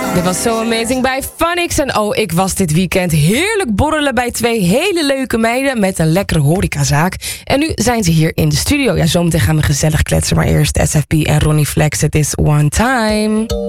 Dit was So Amazing bij Phonics. En ik was dit weekend heerlijk borrelen bij 2 hele leuke meiden met een lekkere horecazaak. En nu zijn ze hier in de studio. Ja, zometeen gaan we gezellig kletsen, maar eerst SFP en Ronnie Flex. Het is One Time.